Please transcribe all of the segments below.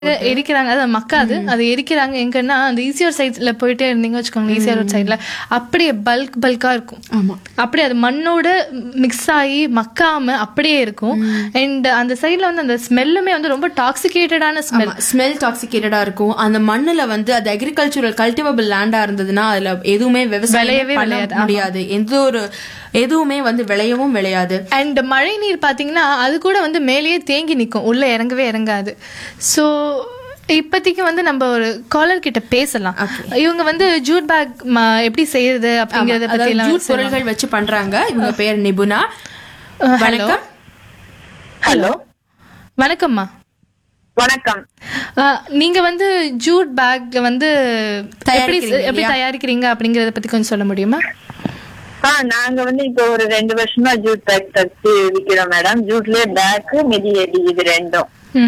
எரிக்கிறாங்க, அது மக்காது, அது எரிக்கிறாங்க. எங்கன்னா அந்த ஈசிஆர் சைட்ல போயிட்டே இருந்தீங்க வச்சுக்கோங்க, ஈசிஆர் ரோட் சைட்ல அப்படியே பல்கா இருக்கும். அப்படியே அது மண்ணோட மிக்ஸ் ஆகி மக்காம அப்படியே இருக்கும். அண்ட் அந்த சைட்ல வந்து அந்த ஸ்மெல்லுமே வந்து ரொம்ப டாக்ஸிகேட்டடான ஸ்மெல் டாக்ஸிகேட்டடா இருக்கும். அந்த மண்ணுல வந்து அது அக்ரிகல்ச்சரல் கல்டிவபிள் லேண்டா இருந்ததுன்னா அதுல எதுவுமே விவசாயம் பண்ண முடியாது, எதுவுமே வந்து விளையவும் விளையாது. அண்ட் மழை நீர் பாத்தீங்கன்னா அது கூட வந்து மேலேயே தேங்கி நிற்கும், உள்ள இறங்கவே இறங்காது. ஸோ இப்போதைக்கு வந்து நம்ம ஒரு காலர் கிட்ட பேசலாம். இவங்க வந்து ஜூட் பேக் எப்படி செய்யறது அப்படிங்கறத பத்தி ஜூட் பொருள்கள் வச்சு பண்றாங்க. இவங்க பேர் நிபுணா. வணக்கம். ஹலோ, வணக்கம்மா. வணக்கம். நீங்க வந்து ஜூட் பேக் வந்து எப்படி தயாரிக்கிறீங்க அப்படிங்கறத பத்தி கொஞ்சம் சொல்ல முடியுமா? நாங்க வந்து இப்போ ஒரு 2 வருஷமா ஜூட் பேக் தச்சு விக்கிறோம் மேடம். ஜூட்லயே பேக், மிதி எடி, இது ரெண்டும்.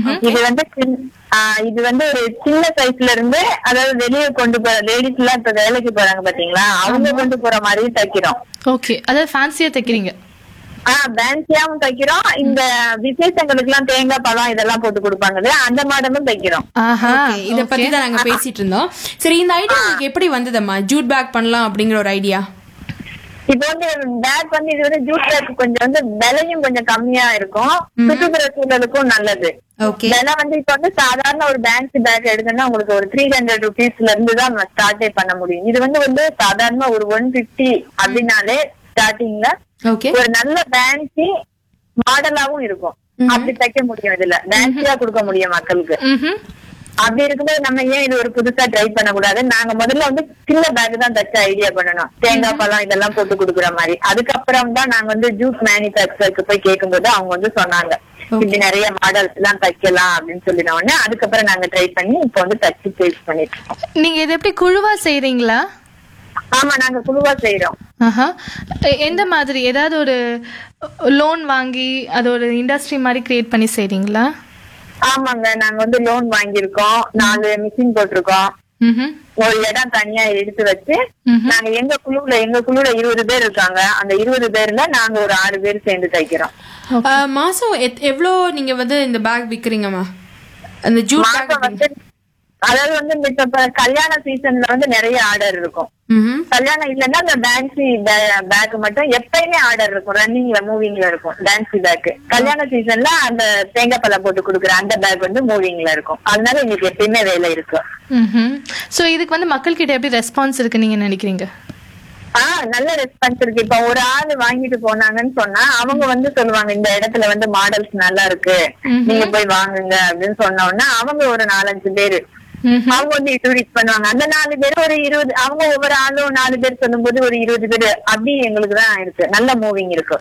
இது வந்து ஒரு சின்ன சைஸ்ல இருந்து, அதாவது வெளியே கொண்டு போற லேடிஸ் எல்லாம் இப்ப வேலைக்கு போறாங்க பாத்தீங்களா, அவங்க கொண்டு போற மாதிரி தைக்கிறோம். ஓகே, அதாவது ஃபேன்சியா தைக்கிறீங்க? ஃபேன்சியாவும் தைக்கிறோம். இந்த விசேஷங்களுக்கு எல்லாம் தேங்காய் பழம் இதெல்லாம் போட்டு கொடுப்பாங்க, அந்த மாடலும் தைக்கிறோம். இத பத்தி தான் நாங்க பேசிட்டு இருந்தோம். சரி, இந்த ஐடியா உங்களுக்கு எப்படி வந்ததம்மா, ஜூட் பேக் பண்ணலாம் அப்படிங்கிற ஒரு ஐடியா? இப்ப வந்து பேக் வந்து இது வந்து ஜூட் பேக் கொஞ்சம் வந்து விலையும் கொஞ்சம் கம்மியா இருக்கும், சுற்றுப்புற சூழலுக்கும் நல்லது. விலை வந்து இப்ப வந்து சாதாரண ஒரு பேங்க் பேக் எடுக்கணும்னா உங்களுக்கு ஒரு 300 rupeesல இருந்து தான் நம்ம ஸ்டார்டே பண்ண முடியும். இது வந்து சாதாரண ஒரு 150 அப்படின்னாலே ஸ்டார்டிங்ல ஒரு நல்ல பேங்க் மாடலாவும் இருக்கும், அப்படி தைக்க முடியும். இதுல பேங்க்ஸா கொடுக்க முடியும் மக்களுக்கு. அப்படி இருக்கும்போது நம்ம ஏன் இது ஒரு புதுசா ட்ரை பண்ண கூடாது? நாங்க முதல்ல வந்து சின்ன பேக் தான் தச்ச ஐடியா பண்ணணும், தேங்காய் பழம் இதெல்லாம் போட்டு கொடுக்குற மாதிரி. அதுக்கப்புறம் தான் நாங்க வந்து ஜூட் மேனுபேக்சருக்கு போய் கேட்கும்போது அவங்க வந்து சொன்னாங்க இப்படி நிறைய மாடல்ஸ் எல்லாம் தைக்கலாம் அப்படின்னு சொல்லின உடனே அதுக்கப்புறம் நாங்க ட்ரை பண்ணி இப்ப வந்து தச்சு சேல்ஸ் பண்ணிட்டு இருக்கோம். நீங்க இது எப்படி குழுவா செய்றீங்களா? ஆமா, நாங்க குழுவா செய்யறோம். எந்த மாதிரி, ஏதாவது ஒரு லோன் வாங்கி அது ஒரு இண்டஸ்ட்ரி மாதிரி கிரியேட் பண்ணி செய்றீங்களா? ஆமாங்க, நாங்க வந்து லோன் வாங்கியிருக்கோம், 4 மிஷின் போட்டிருக்கோம், ஒரு இடம் தனியா எடுத்து வச்சு நாங்க எங்க குழுல 20 பேர் இருக்காங்க. அந்த 20 பேர்ல நாங்க ஒரு 6 பேர் சேர்ந்து தைக்கிறோம். மாசம் எவ்வளவு நீங்க வந்து இந்த பேக் விக்கிறீங்கம்மா? அந்த ஜூட் பேக் வந்து அதாவது வந்து இப்ப கல்யாண சீசன்ல வந்து நிறைய ஆர்டர் இருக்கும். கல்யாணம் இல்லன்னா அந்த டான்சி பேக் மட்டும் எப்பயுமே ஆர்டர் இருக்கும், ரன்னிங்ல மூவிங்ல இருக்கும் டான்சி பேக். கல்யாண சீசன்ல அந்த தேங்காய் பழம் போட்டு கொடுக்குற அந்த பேக் வந்து மூவிங்ல இருக்கும். அதனால இன்னைக்கு எப்பயுமே வேலை இருக்கு. சோ இதுக்கு வந்து மக்கள் கிட்ட எப்படி ரெஸ்பான்ஸ் இருக்கு நீங்க நினைக்கிறீங்க? நல்ல ரெஸ்பான்ஸ் இருக்கு. இப்ப ஒரு ஆள் வாங்கிட்டு போனாங்கன்னு சொன்னா அவங்க வந்து சொல்லுவாங்க இந்த இடத்துல வந்து மாடல்ஸ் நல்லா இருக்கு, நீங்க போய் வாங்குங்க அப்படின்னு சொன்ன உடனே அவங்க ஒரு 4-5 பேரு அவங்க வந்து இன்ட்ரோடியூஸ் பண்ணுவாங்க. அந்த 4 பேர் ஒரு 20, அவங்க ஒவ்வொரு ஆளும் 4 பேர் சொல்லும் போது ஒரு 20 பேர் அப்படி எங்களுக்கு தான் இருக்கு. நல்ல மூவிங் இருக்கு.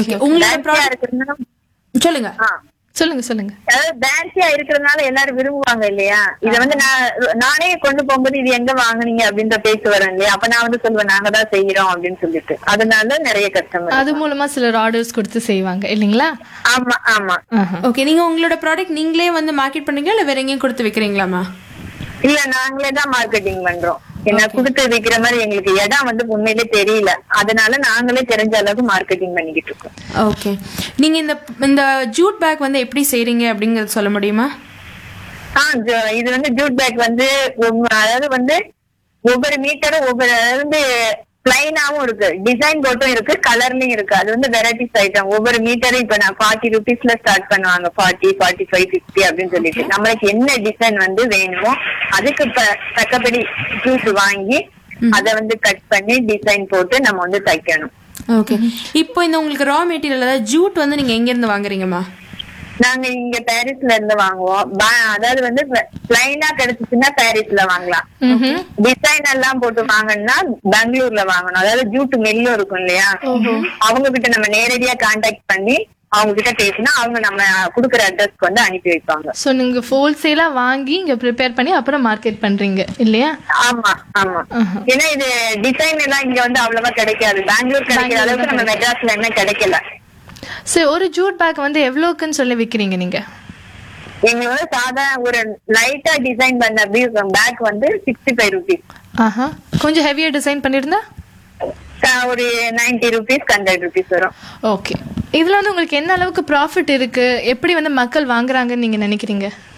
சொல்லுங்க. அதாவது டான்ஸியா இருக்கிறதுனால எல்லாரும் விரும்புவாங்க இல்லையா? இத வந்து நானே கொண்டு போகும்போது இது எங்க வாங்குனீங்க அப்படின்ற பேச்சு வரேன் இல்லையா? அப்ப நான் வந்து சொல்லுவேன் நாங்க தான் செய்யறோம் அப்படின்னு சொல்லிட்டு. அதனால நிறைய கஸ்டமர் அது மூலமா சிலர் ஆர்டர்ஸ் கொடுத்து செய்வாங்க இல்லீங்களா? ஆமா. ஓகே, நீங்க உங்களோட ப்ராடக்ட் நீங்களே வந்து மார்க்கெட் பண்றீங்களா இல்ல வேற எங்கேயும் கொடுத்து விக்கிறீங்களாமா? இல்ல, நாங்களே தான் மார்க்கெட்டிங் பண்றோம். என்ன கொடுத்து விக்கிற மாதிரி எங்களுக்கு இடம் வந்து உண்மையிலே தெரியல, அதனால நாங்களே தெரிஞ்ச அளவுக்கு மார்க்கெட்டிங் பண்ணிக்கிட்டு இருக்கோம். ஓகே, நீங்க இந்த ஜூட் பேக் வந்து எப்படி செய்றீங்க அப்படிங்கறது சொல்ல முடியுமா? இது வந்து ஜூட் பேக் வந்து அதாவது வந்து ஒவ்வொரு மீட்டரும் ஒவ்வொரு, அதாவது பிளைனாவும் இருக்கு, டிசைன் போட்டும் இருக்கு, கலர்லயும் இருக்கு. அது வந்து வெரைட்டிஸ் ஐட்டம். ஒவ்வொரு மீட்டரும் இப்ப நான் 40 rupeesல ஸ்டார்ட் பண்ணுவாங்க, 40, 45, 50 அப்படின்னு சொல்லிட்டு நம்மளுக்கு என்ன டிசைன் வந்து வேணுமோ அதுக்கு தக்கபடி ஜூட் வாங்கி அதை வந்து கட் பண்ணி டிசைன் போட்டு நம்ம வந்து தைக்கணும். ஓகே, இப்போ இந்த உங்களுக்கு ரா மெட்டீரியல் அதாவது ஜூட் வந்து நீங்க எங்க இருந்து வாங்குறீங்கம்மா? நாங்க இங்க பாரிஸ்ல இருந்து வாங்குவோம். அதாவது வந்து பிளைனா கிடைச்சிச்சுன்னா பாரிஸ்ல வாங்கலாம். டிசைன் எல்லாம் போட்டு வாங்கணும்னா பெங்களூர்ல வாங்கணும். அதாவது ஜூட் மில்லும் இருக்கும் இல்லையா, அவங்க கிட்ட நம்ம நேரடியா கான்டாக்ட் பண்ணி அவங்க கிட்ட பேசினா அவங்க நம்ம குடுக்கற அட்ரஸ்க்கு வந்து அனுப்பி வைப்பாங்க. சோ நீங்க ஹோல்சேலா வாங்கி இங்க ப்ரிப்பேர் பண்ணி அப்புறம் மார்க்கெட் பண்றீங்க இல்லையா? ஆமா. ஏன்னா இது டிசைன் எல்லாம் இங்க வந்து அவ்வளவா கிடைக்காது. பெங்களூர் கிடைக்கிற அளவுக்கு நம்ம மெட்ராஸ்ல என்ன கிடைக்கல. சரி, ஒரு ஜூட் பேக் வந்து எவ்வளவுக்குன்னு சொல்லி விக்கிறீங்க நீங்க? எங்களோட சாதாரண ஒரு லைட்டா டிசைன் பண்ண பேக் வந்து 65 rupees. கொஞ்சம் ஹெவியா டிசைன் பண்ணிருந்தா ஒரு 90 rupees, 100 rupees வரும். ஓகே, இதுல வந்து உங்களுக்கு என்ன அளவுக்கு ப்ராஃபிட் இருக்கு, எப்படி வந்து மக்கள் வாங்குறாங்கன்னு நீங்க நினைக்கிறீங்க?